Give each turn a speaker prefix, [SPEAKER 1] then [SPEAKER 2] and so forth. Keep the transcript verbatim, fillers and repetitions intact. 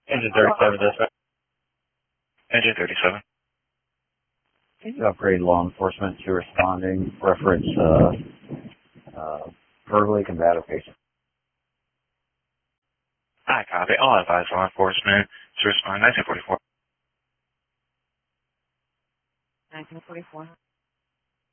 [SPEAKER 1] Engine thirty-seven, dispatch. Engine thirty-seven.
[SPEAKER 2] Can you upgrade law enforcement to responding, reference uh, uh, verbally combative patients?
[SPEAKER 1] I copy. I'll advise law enforcement to respond nineteen forty-four.
[SPEAKER 3] nineteen forty-four.